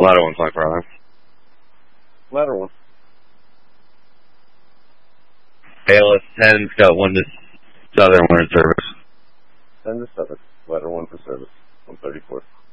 Ladder 1, 25. Ladder 1. ALS 10's got 1 to Southern, 1 in service. 10 to 7. Ladder 1 for service. 134.